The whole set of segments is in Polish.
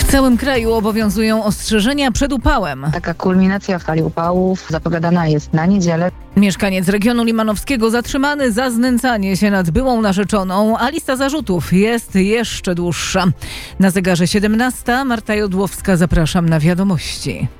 W całym kraju obowiązują ostrzeżenia przed upałem. Taka kulminacja fali upałów zapowiadana jest na niedzielę. Mieszkaniec regionu limanowskiego zatrzymany za znęcanie się nad byłą narzeczoną, a lista zarzutów jest jeszcze dłuższa. Na zegarze 17:00, Marta Jodłowska, zapraszam na wiadomości.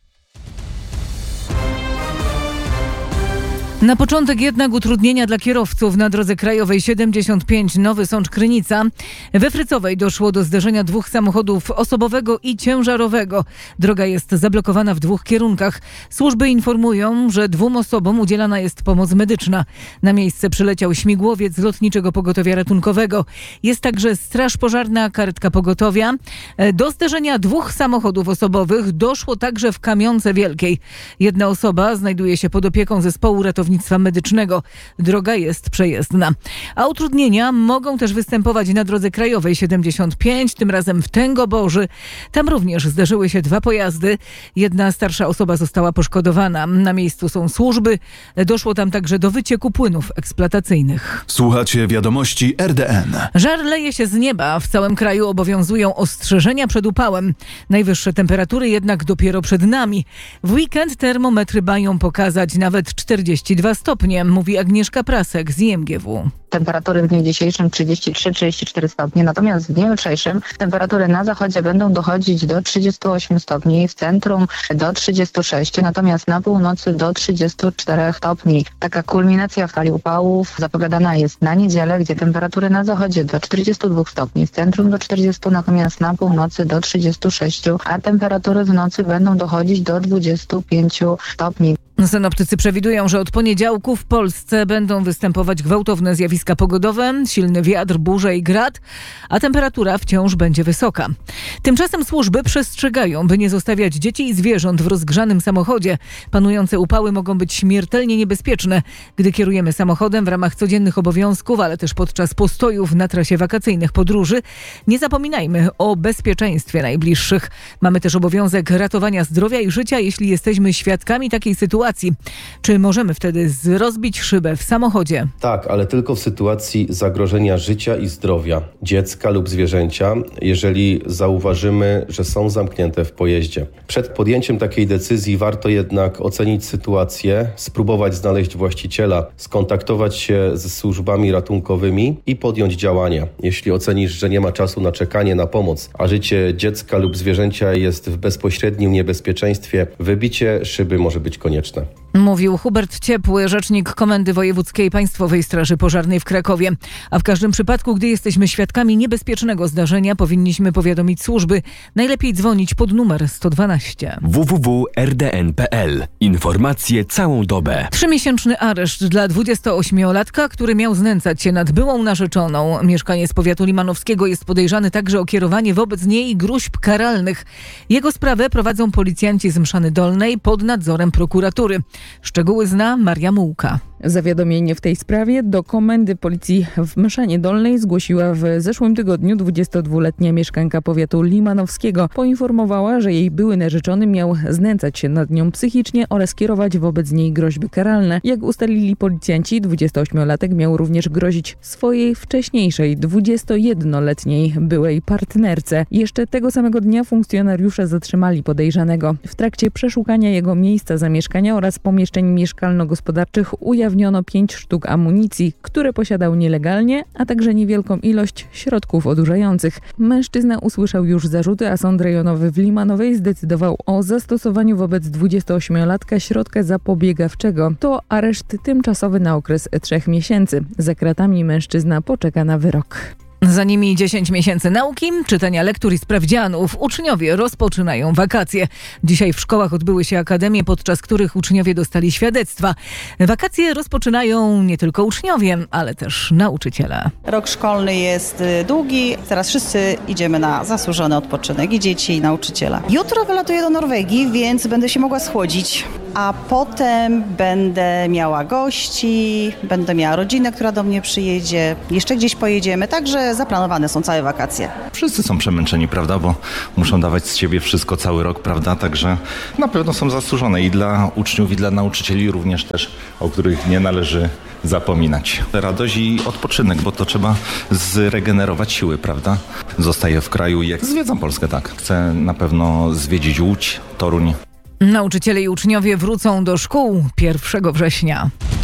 Na początek jednak utrudnienia dla kierowców na drodze krajowej 75 Nowy Sącz-Krynica. We Frycowej doszło do zderzenia dwóch samochodów osobowego i ciężarowego. Droga jest zablokowana w dwóch kierunkach. Służby informują, że 2 osobom udzielana jest pomoc medyczna. Na miejsce przyleciał śmigłowiec z Lotniczego Pogotowia Ratunkowego. Jest także straż pożarna, karetka pogotowia. Do zderzenia 2 samochodów osobowych doszło także w Kamionce Wielkiej. Jedna osoba znajduje się pod opieką zespołu ratownictwa medycznego. Droga jest przejezdna. A utrudnienia mogą też występować na drodze krajowej 75, tym razem w Tęgoborzy. Tam również zderzyły się 2 pojazdy. Jedna starsza osoba została poszkodowana. Na miejscu są służby. Doszło tam także do wycieku płynów eksploatacyjnych. Słuchacie wiadomości RDN. Żar leje się z nieba. W całym kraju obowiązują ostrzeżenia przed upałem. Najwyższe temperatury jednak dopiero przed nami. W weekend termometry mają pokazać nawet 42 stopnie, mówi Agnieszka Prasek z IMGW. Temperatury w dniu dzisiejszym 33-34 stopnie, natomiast w dniu jutrzejszym temperatury na zachodzie będą dochodzić do 38 stopni, w centrum do 36, natomiast na północy do 34 stopni. Taka kulminacja fali upałów zapowiadana jest na niedzielę, gdzie temperatury na zachodzie do 42 stopni, w centrum do 40, natomiast na północy do 36, a temperatury w nocy będą dochodzić do 25 stopni. Synoptycy przewidują, że od poniedziałku w Polsce będą występować gwałtowne zjawiska pogodowe, silny wiatr, burze i grad, a temperatura wciąż będzie wysoka. Tymczasem służby przestrzegają, by nie zostawiać dzieci i zwierząt w rozgrzanym samochodzie. Panujące upały mogą być śmiertelnie niebezpieczne, gdy kierujemy samochodem w ramach codziennych obowiązków, ale też podczas postojów na trasie wakacyjnych podróży. Nie zapominajmy o bezpieczeństwie najbliższych. Mamy też obowiązek ratowania zdrowia i życia, jeśli jesteśmy świadkami takiej sytuacji. Czy możemy wtedy rozbić szybę w samochodzie? Tak, ale tylko w sytuacji zagrożenia życia i zdrowia dziecka lub zwierzęcia, jeżeli zauważymy, że są zamknięte w pojeździe. Przed podjęciem takiej decyzji warto jednak ocenić sytuację, spróbować znaleźć właściciela, skontaktować się z służbami ratunkowymi i podjąć działania. Jeśli ocenisz, że nie ma czasu na czekanie na pomoc, a życie dziecka lub zwierzęcia jest w bezpośrednim niebezpieczeństwie, wybicie szyby może być konieczne. Mówił Hubert Ciepły, rzecznik Komendy Wojewódzkiej Państwowej Straży Pożarnej w Krakowie. A w każdym przypadku, gdy jesteśmy świadkami niebezpiecznego zdarzenia, powinniśmy powiadomić służby. Najlepiej dzwonić pod numer 112. www.rdn.pl. Informacje całą dobę. 3-miesięczny areszt dla 28-latka, który miał znęcać się nad byłą narzeczoną. Mieszkaniec powiatu limanowskiego jest podejrzany także o kierowanie wobec niej gruźb karalnych. Jego sprawę prowadzą policjanci z Mszany Dolnej pod nadzorem prokuratury. Szczegóły zna Maria Mułka. Zawiadomienie w tej sprawie do Komendy Policji w Mszanie Dolnej zgłosiła w zeszłym tygodniu 22-letnia mieszkanka powiatu limanowskiego. Poinformowała, że jej były narzeczony miał znęcać się nad nią psychicznie oraz kierować wobec niej groźby karalne. Jak ustalili policjanci, 28-latek miał również grozić swojej wcześniejszej, 21-letniej byłej partnerce. Jeszcze tego samego dnia funkcjonariusze zatrzymali podejrzanego. W trakcie przeszukania jego miejsca zamieszkania oraz pomieszczeń mieszkalno-gospodarczych ujawniono 5 sztuk amunicji, które posiadał nielegalnie, a także niewielką ilość środków odurzających. Mężczyzna usłyszał już zarzuty, a Sąd Rejonowy w Limanowej zdecydował o zastosowaniu wobec 28-latka środka zapobiegawczego. To areszt tymczasowy na okres 3 miesięcy. Za kratami mężczyzna poczeka na wyrok. Za nimi 10 miesięcy nauki, czytania lektur i sprawdzianów. Uczniowie rozpoczynają wakacje. Dzisiaj w szkołach odbyły się akademie, podczas których uczniowie dostali świadectwa. Wakacje rozpoczynają nie tylko uczniowie, ale też nauczyciele. Rok szkolny jest długi. Teraz wszyscy idziemy na zasłużony odpoczynek. I dzieci, i nauczyciele. Jutro wylatuję do Norwegii, więc będę się mogła schłodzić. A potem będę miała gości, będę miała rodzinę, która do mnie przyjedzie. Jeszcze gdzieś pojedziemy, także zaplanowane są całe wakacje. Wszyscy są przemęczeni, prawda, bo muszą dawać z siebie wszystko cały rok, prawda, także na pewno są zasłużone i dla uczniów, i dla nauczycieli również też, o których nie należy zapominać. Radość i odpoczynek, bo to trzeba zregenerować siły, prawda? Zostaję w kraju i jak zwiedzam Polskę, tak. Chcę na pewno zwiedzić Łódź, Toruń. Nauczyciele i uczniowie wrócą do szkół 1 września.